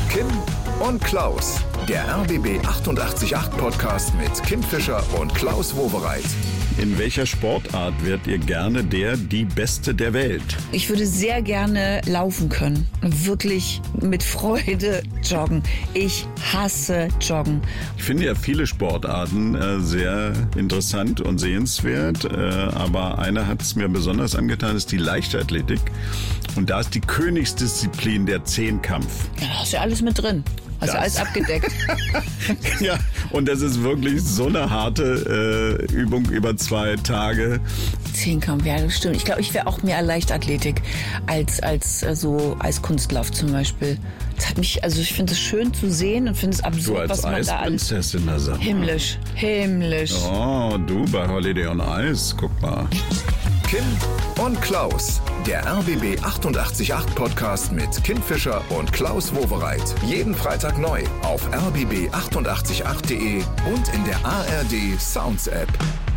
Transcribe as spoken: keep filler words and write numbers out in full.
Kim und Klaus, der R B B achtundachtzig Komma acht Podcast mit Kim Fischer und Klaus Wowereit. In welcher Sportart wärt ihr gerne der, die Beste der Welt? Ich würde sehr gerne laufen können. Wirklich mit Freude joggen. Ich hasse Joggen. Ich finde ja viele Sportarten äh, sehr interessant und sehenswert. Äh, aber eine hat es mir besonders angetan, ist die Leichtathletik. Und da ist die Königsdisziplin der Zehnkampf. Ja, da hast du ja alles mit drin. Hast du alles abgedeckt. Ja, und das ist wirklich so eine harte äh, Übung über zwei Tage. Zehnkampf, ja, das stimmt. Ich glaube, ich wäre auch mehr Leichtathletik als, als äh, so Eiskunstlauf zum Beispiel. Das hat mich, also ich finde es schön zu sehen und finde es absurd, du als was man da alles... Eisprinzessin, da sagt man. Himmlisch, himmlisch. Oh, du bei Holiday on Ice, guck mal. Kim und Klaus, der R B B achtundachtzig Komma acht Podcast mit Kim Fischer und Klaus Wowereit. Jeden Freitag neu auf r b b achtundachtzig Komma acht punkt de und in der A R D Sounds App.